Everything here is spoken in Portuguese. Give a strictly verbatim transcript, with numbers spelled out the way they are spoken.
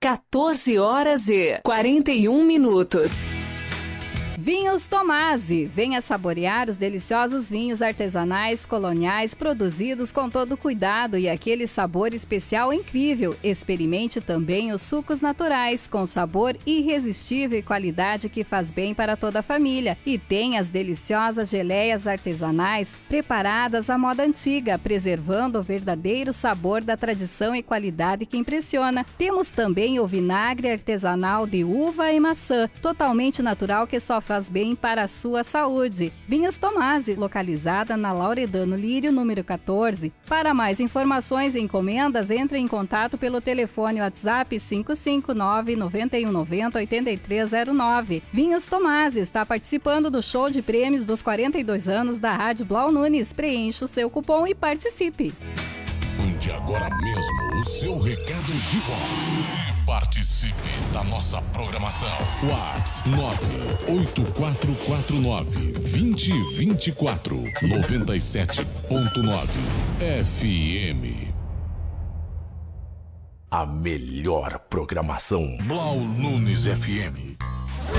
quatorze horas e quarenta e um minutos. Vinhos Tomasi. Venha saborear os deliciosos vinhos artesanais coloniais produzidos com todo cuidado e aquele sabor especial incrível. Experimente também os sucos naturais com sabor irresistível e qualidade que faz bem para toda a família. E tem as deliciosas geleias artesanais preparadas à moda antiga, preservando o verdadeiro sabor da tradição e qualidade que impressiona. Temos também o vinagre artesanal de uva e maçã, totalmente natural, que só faz bem para a sua saúde. Vinhos Tomasi, localizada na Lauredano Lírio, número quatorze. Para mais informações e encomendas, entre em contato pelo telefone WhatsApp cinco cinco nove, nove um nove zero, oito três zero nove. Vinhos Tomasi está participando do show de prêmios dos quarenta e dois anos da Rádio Blau Nunes. Preencha o seu cupom e participe. Mande agora mesmo o seu recado de voz. Participe da nossa programação. WhatsApp nove oito quatro quatro nove, dois zero dois quatro, noventa e sete ponto nove F M. A melhor programação. Blau Nunes F M.